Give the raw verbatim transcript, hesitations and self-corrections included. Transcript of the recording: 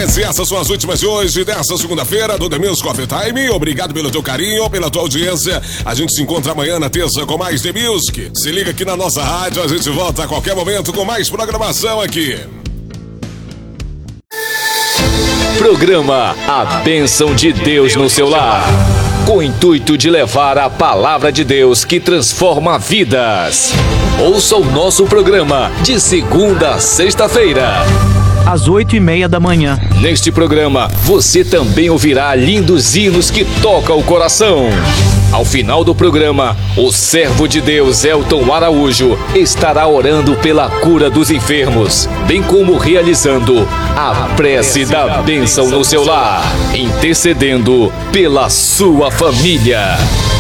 E essas são as últimas de hoje, dessa segunda-feira, do The Music Coffee Time. Obrigado pelo teu carinho, pela tua audiência. A gente se encontra amanhã na terça com mais The Music. Se liga aqui na nossa rádio, a gente volta a qualquer momento com mais programação aqui. Programa A Bênção de Deus no seu lar, com o intuito de levar a palavra de Deus que transforma vidas. Ouça o nosso programa de segunda a sexta-feira, às oito e meia da manhã. Neste programa, você também ouvirá lindos hinos que tocam o coração. Ao final do programa, o servo de Deus, Elton Araújo, estará orando pela cura dos enfermos, bem como realizando a prece da bênção no seu lar, intercedendo pela sua família.